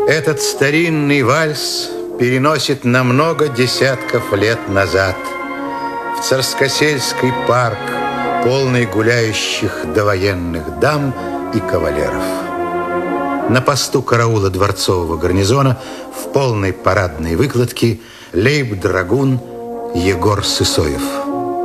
Этот старинный вальс переносит на много десятков лет назад в Царскосельский парк, полный гуляющих довоенных дам и кавалеров. На посту караула дворцового гарнизона в полной парадной выкладке лейб-драгун Егор Сысоев.